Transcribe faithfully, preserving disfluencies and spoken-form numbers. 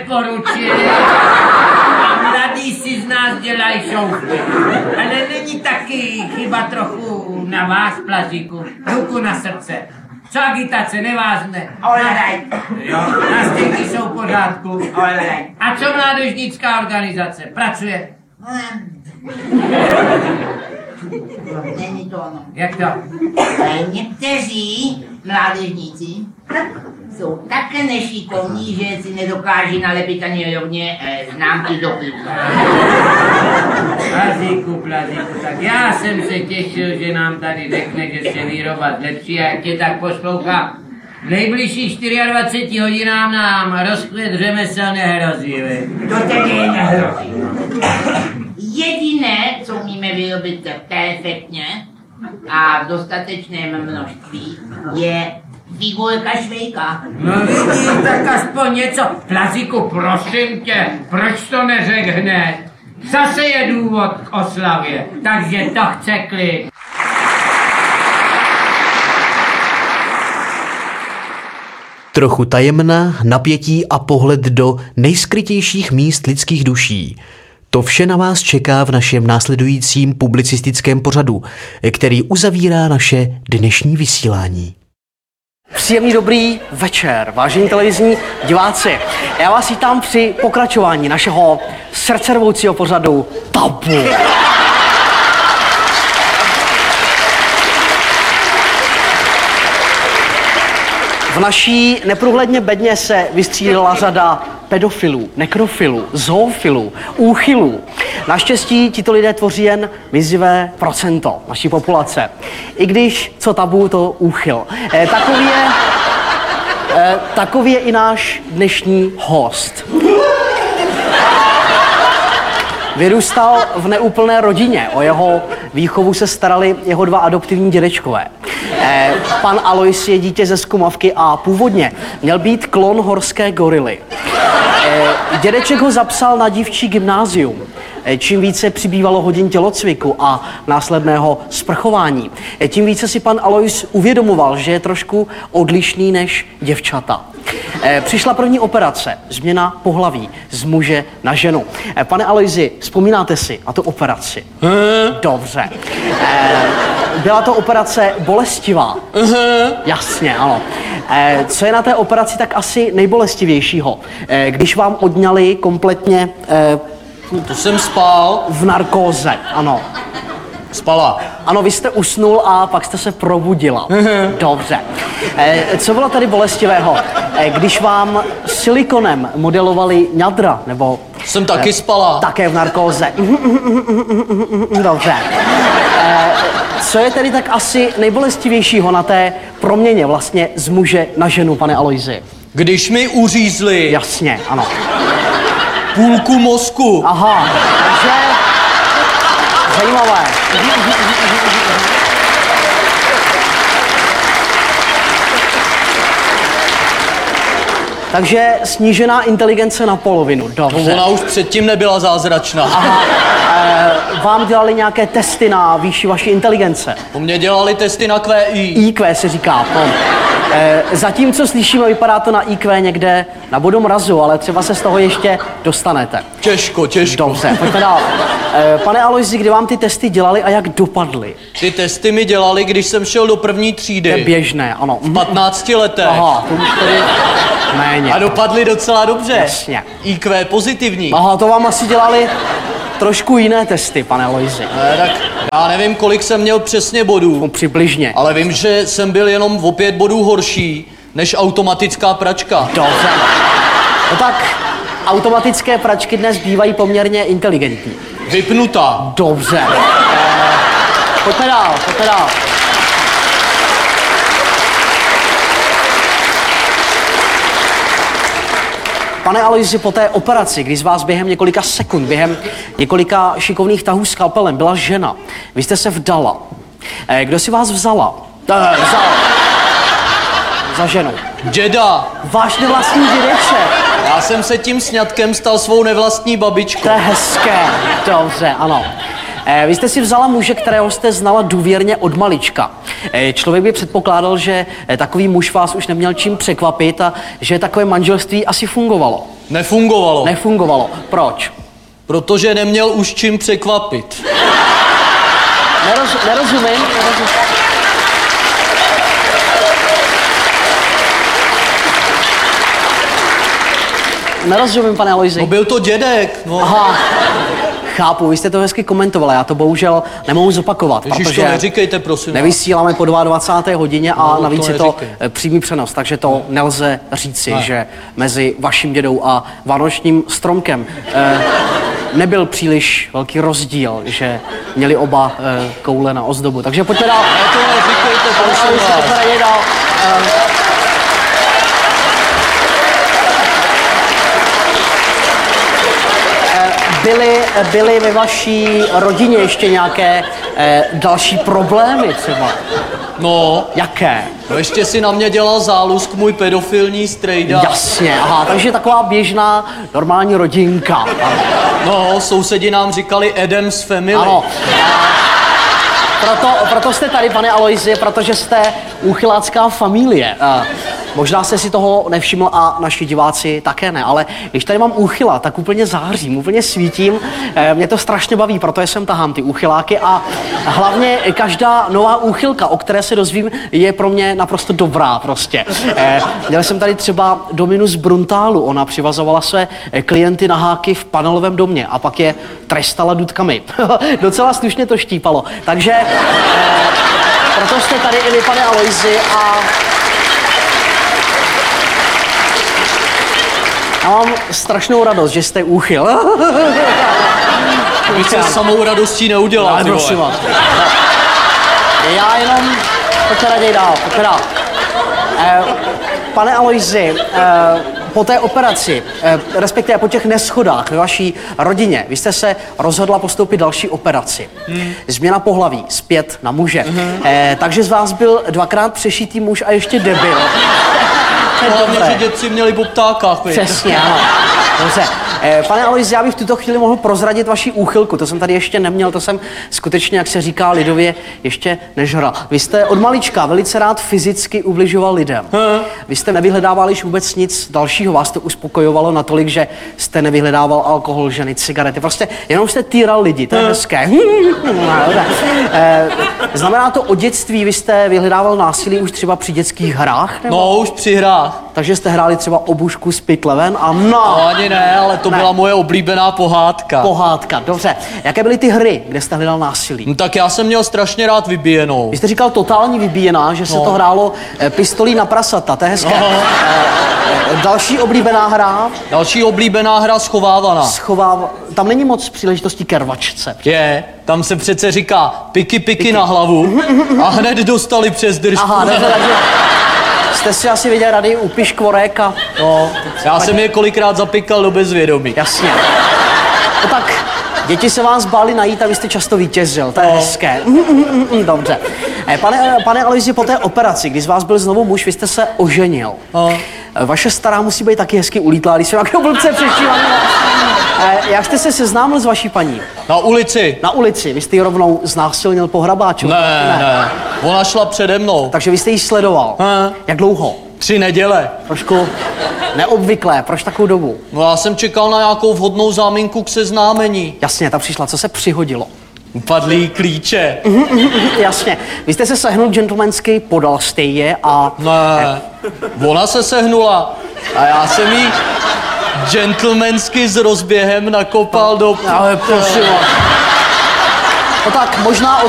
neporučil. A mladí si z nás dělají šoufy. Ale není taky chyba trochu na vás, Plazíku. Ruku na srdce. Co agitace, nevázne. Olej. Jo, nástěnky jsou v pořádku. Olej. A co mládežnická organizace? Pracuje? Není to ono. Jak to? Někteří mládežníci jsou tak nešikovní, že si nedokáží nalepit ani rovně eh, známky do pivu. Plazíku, Plazíku, tak já jsem se těšil, že nám tady řekne, že se výroba zlepší a jak tě tak poslouchá. V nejbližších dvaceti čtyřech hodinám nám rozkvět řemesel nehrozí, vy. To tedy nehrozí. Jediné, co umíme vyrobit perfektně a v dostatečném množství, je figurka švejka. No vidíš, tak aspoň něco. Plazíku, prosím tě, proč to neřek hned? Zase je důvod k oslavě, takže to chce klid. Trochu tajemna, napětí a pohled do nejskrytějších míst lidských duší. To vše na vás čeká v našem následujícím publicistickém pořadu, který uzavírá naše dnešní vysílání. Příjemný dobrý večer, vážení televizní diváci. Já vás vítám při pokračování našeho srdcervoucího pořadu Tabu. V naší neprůhledně bedně se vystřídala řada pedofilů, nekrofilů, zoofilů, úchylů. Naštěstí tito lidé tvoří jen mizivé procento naší populace. I když, co tabu, to úchyl. E, takový, je, e, takový je i náš dnešní host. Vyrůstal v neúplné rodině, o jeho výchovu se starali jeho dva adoptivní dědečkové. Eh, pan Alois je dítě ze Zkumavky a původně měl být klon horské gorily. Eh, dědeček ho zapsal na dívčí gymnázium. Eh, čím více přibývalo hodin tělocviku a následného sprchování, eh, tím více si pan Alois uvědomoval, že je trošku odlišný než děvčata. Eh, přišla první operace, změna pohlaví z muže na ženu. Eh, pane Aloisi, vzpomínáte si na tu operaci? Hmm. Dobře. Eh, byla to operace bolestivá? Hmm. Jasně, ano. Eh, co je na té operaci tak asi nejbolestivějšího? Eh, když vám odňali kompletně... Eh, to jsem spal. V narkóze, ano. Spala. Ano, vy jste usnul a pak jste se probudila. Dobře. E, co bylo tady bolestivého? E, když vám silikonem modelovali ňadra, nebo... Jsem taky e, spala. Také v narkóze. Dobře. E, co je tedy tak asi nejbolestivějšího na té proměně vlastně z muže na ženu, pane Aloisi? Když mi uřízli. Jasně, ano. Půlku mozku. Aha, takže... Zajímavé. Takže snížená inteligence na polovinu. Dobře. Ona už předtím nebyla zázračná. Aha. E, vám dělali nějaké testy na výši vaší inteligence? Po mně dělali testy na Q I. I Q se říká. No. E, zatímco slyšíme, vypadá to na I Q někde na bodu mrazu, ale třeba se z toho ještě dostanete. Těžko, těžko. Dobře, pojďme dál. E, pane Aloisi, kdy vám ty testy dělali a jak dopadly? Ty testy mi dělali, když jsem šel do první třídy. To je běžné, ano. V patnácti letech. Aha, to už tedy méně. A dopadly docela dobře. Jasně. I Q pozitivní. Aha, to vám asi dělali trošku jiné testy, pane Aloisi. Ne, tak já nevím, kolik jsem měl přesně bodů. No, přibližně. Ale vím, že jsem byl jenom o pět bodů horší než automatická pračka. Dobře. No tak automatické pračky dnes bývají poměrně inteligentní. Vypnutá. Dobře. E, pojďme dál, pojďme dál. Pane Aloisi, po té operaci, kdy z vás během několika sekund, během několika šikovných tahů skalpelem byla žena, vy jste se vdala. E, kdo si vás vzala? E, vzal. Za ženu. Děda. Váš nevlastní dědeček. Já jsem se tím sňatkem stal svou nevlastní babičkou. To je hezké. Dobře, ano. Eh, vy jste si vzala muže, kterého jste znala důvěrně od malička. Eh, člověk by předpokládal, že eh, takový muž vás už neměl čím překvapit a že takové manželství asi fungovalo. Nefungovalo. Nefungovalo. Proč? Protože neměl už čím překvapit. Neroz, nerozumím, nerozumím. Nerozumím, pane Alojzi. No byl to dědek, no. Aha, chápu, vy jste to hezky komentovala, já to bohužel nemohu zopakovat, Ježiš, protože to neříkejte, prosím. nevysíláme po dvacáté druhé hodině a No, navíc to je to neříkej. eh, přímý přenos, takže to nelze říci, Ne. že mezi vaším dědou a vánočním stromkem eh, nebyl příliš velký rozdíl, že měli oba eh, koule na ozdobu. Takže pojďme dál. Ne, to neříkejte, Pane prosím Alojzi, pojďme vás. raději dál. Eh, Byly, byly ve vaší rodině ještě nějaké eh, další problémy třeba? No, Jaké? no ještě si na mě dělal zálusk můj pedofilní strejda. Jasně, aha, takže taková běžná normální rodinka. No, sousedi nám říkali Adam's Family. Ano. Proto, proto jste tady, pane Alojzi, protože jste úchylácká familie. Eh, Možná jste si toho nevšiml a naši diváci také ne, ale když tady mám úchyla, tak úplně zářím, úplně svítím. Eh, Mě to strašně baví, proto jsem tahám ty úchyláky a hlavně každá nová úchylka, o které se dozvím, je pro mě naprosto dobrá prostě. Eh, Měl jsem tady třeba Dominu z Bruntálu, ona přivazovala své klienty na háky v panelovém domě a pak je trestala důtkami. Docela slušně to štípalo. Takže eh, proto jste tady i vy, pane Alojzi, a já mám strašnou radost, že jste úchyl. Vy se samou radostí neudělal, Ale ty prosím vole. vás. Já jenom, pojďte raději dál, pojďte dál. Eh, pane Alojzi, eh, po té operaci, eh, respektive po těch neschodách ve vaší rodině, vy jste se rozhodla postoupit další operaci. Hmm. Změna pohlaví, zpět na muže. Hmm. Eh, takže z vás byl dvakrát přešitý muž a ještě debil. Hlavně, že dědci měli po ptákách, viď? Přesně, ano. Dobře. Eh, Pane Alojzi, já bych v tuto chvíli mohl prozradit vaši úchylku. To jsem tady ještě neměl, to jsem skutečně, jak se říká lidově, ještě nežral. Vy jste od malička velice rád fyzicky ubližoval lidem. Hm. Vy jste nevyhledával již vůbec nic dalšího. Vás to uspokojovalo natolik, že jste nevyhledával alkohol, ženy, cigarety. Prostě jenom jste týral lidi, to je hezké. Eh, Znamená to od dětství, vy jste vyhledával násilí už třeba při dětských hrách? Nebo? No, už při hrách. Takže jste hráli třeba obušku z pytleven a no, No, ani ne, ale to Ne. byla moje oblíbená pohádka. pohádka. Dobře. Jaké byly ty hry, kde jste hledal násilí? No, tak já jsem měl strašně rád vybíjenou. Vy jste říkal totální vybíjená, že se No. to hrálo eh, pistolí na prasata, to je hezké. No. Eh, Další oblíbená hra, Další oblíbená hra schovávaná. schová... Tam není moc příležitostí ke rvačce. Je, tam se přece říká piky, piky na hlavu a hned dostali přes držku. Aha, dobře, takže jste si asi viděl rady u piškvorek a... No, já jsem je kolikrát zapikal do bezvědomí. Jasně. No tak, děti se vás báli najít a vy jste často vítězil, to je No. hezké. Mm, mm, mm, mm, Dobře. Eh, Pane, pane Alojzi, po té operaci, když z vás byl znovu muž, vy jste se oženil. No. Eh, Vaše stará musí být taky hezky ulítlá, když jsem jako blbce přešívaný. Eh, Jak jste se seznámil s vaší paní? Na ulici. Na ulici, vy jste ji rovnou znásilnil po hrabáču? Ne, ne, ona šla přede mnou. Takže vy jste ji sledoval. Hm. Jak dlouho? Tři neděle. Trošku neobvyklé, proč takovou dobu? No já jsem čekal na nějakou vhodnou záminku k seznámení. Jasně, ta přišla, co se přihodilo? Upadlý klíče. Jasně, vy jste se sehnul gentlemansky, podal jste je a... Ne, ona se sehnula a já jsem jí gentlemansky s rozběhem nakopal do... Ale prosím vás. No tak možná od